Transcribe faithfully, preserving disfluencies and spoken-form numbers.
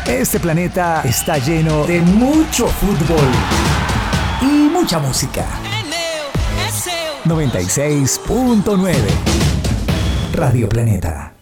Este planeta está lleno de mucho fútbol y mucha música. noventa y seis punto nueve Radio Planeta.